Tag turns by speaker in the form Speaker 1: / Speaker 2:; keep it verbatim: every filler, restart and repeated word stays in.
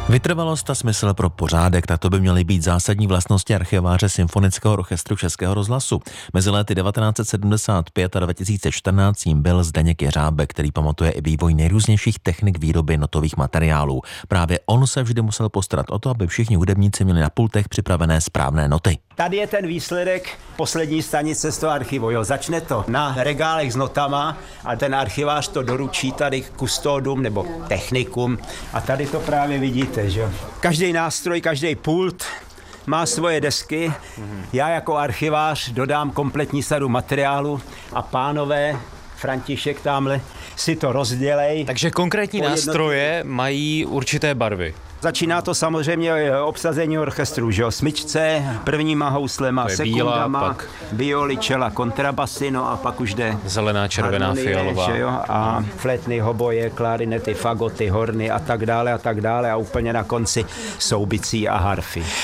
Speaker 1: Vytrvalost a smysl pro pořádek, tak to by měly být zásadní vlastnosti archiváře Symfonického orchestru Českého rozhlasu. Mezi lety devatenáct set sedmdesát pět a dva tisíce čtrnáct jím byl Zdeněk Jeřábek, který pamatuje i vývoj nejrůznějších technik výroby notových materiálů. Právě on se vždy musel postarat o to, aby všichni hudebníci měli na pultech připravené správné noty.
Speaker 2: Tady je ten výsledek poslední stanice z toho archivu. Jo, začne to na regálech s notama a ten archivář to doručí tady kustódům nebo technikům. A tady to právě vidíte, že jo. Každý nástroj, každý pult má svoje desky. Já jako archivář dodám kompletní sadu materiálu a pánové, František tamhle, si to rozdělej.
Speaker 3: Takže konkrétní nástroje mají určité barvy.
Speaker 2: Začíná to samozřejmě obsazení orchestru, že jo, smyčce, prvníma houslema, sekundama, pak violi, čela, kontrabasy, no a pak už jde
Speaker 3: zelená, červená, harmonie, fialová.
Speaker 2: Že jo, a flétny, hoboje, klarinety, fagoty, horny a tak dále a tak dále a úplně na konci soubicí a harfy.